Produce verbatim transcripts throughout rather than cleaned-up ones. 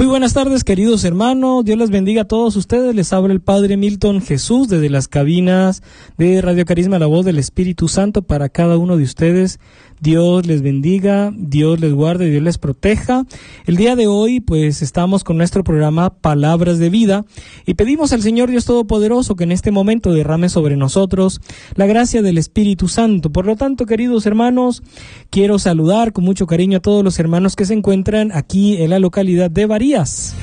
Muy buenas tardes, queridos hermanos. Dios les bendiga a todos ustedes. Les habla el Padre Milton Jesús desde las cabinas de Radio Carisma, la voz del Espíritu Santo para cada uno de ustedes. Dios les bendiga, Dios les guarde, Dios les proteja. El día de hoy, pues, estamos con nuestro programa Palabras de Vida y pedimos al Señor Dios Todopoderoso que en este momento derrame sobre nosotros la gracia del Espíritu Santo. Por lo tanto, queridos hermanos, quiero saludar con mucho cariño a todos los hermanos que se encuentran aquí en la localidad de Varías.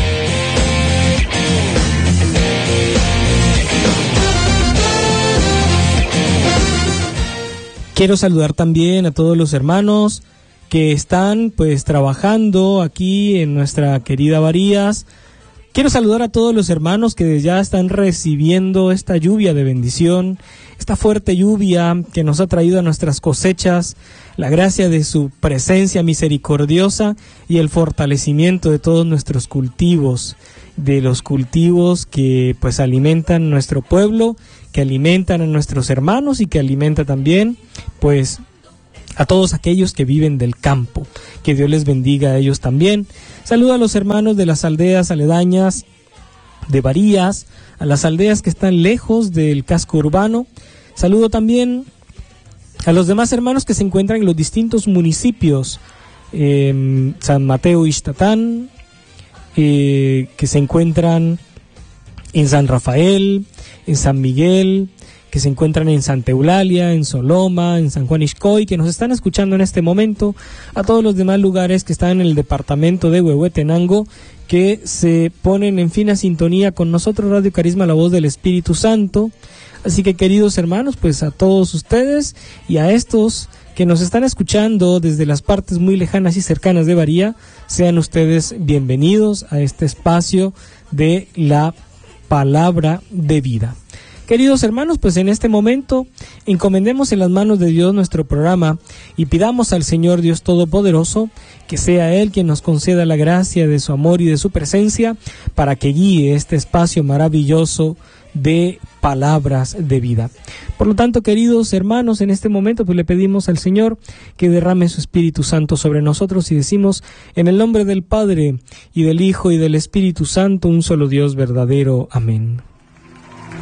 Quiero saludar también a todos los hermanos que están pues trabajando aquí en nuestra querida Varías. Quiero saludar a todos los hermanos que ya están recibiendo esta lluvia de bendición, esta fuerte lluvia que nos ha traído a nuestras cosechas, la gracia de su presencia misericordiosa y el fortalecimiento de todos nuestros cultivos, de los cultivos que pues alimentan nuestro pueblo, que alimentan a nuestros hermanos y que alimenta también pues a todos aquellos que viven del campo. Que Dios les bendiga a ellos también. Saludo a los hermanos de las aldeas aledañas de Varías, a las aldeas que están lejos del casco urbano. Saludo también a los demás hermanos que se encuentran en los distintos municipios, eh, San Mateo Ixtatán, eh, que se encuentran en San Rafael, en San Miguel, que se encuentran en Santa Eulalia, en Soloma, en San Juan Ixcoy, que nos están escuchando en este momento, a todos los demás lugares que están en el departamento de Huehuetenango, que se ponen en fina sintonía con nosotros, Radio Carisma, la voz del Espíritu Santo. Así que, queridos hermanos, pues a todos ustedes y a estos que nos están escuchando desde las partes muy lejanas y cercanas de Varía, sean ustedes bienvenidos a este espacio de la Palabra de Vida. Queridos hermanos, pues en este momento encomendemos en las manos de Dios nuestro programa y pidamos al Señor Dios Todopoderoso que sea Él quien nos conceda la gracia de su amor y de su presencia para que guíe este espacio maravilloso de palabras de vida. Por lo tanto, queridos hermanos, en este momento pues le pedimos al Señor que derrame su Espíritu Santo sobre nosotros y decimos en el nombre del Padre y del Hijo y del Espíritu Santo, un solo Dios verdadero. Amén.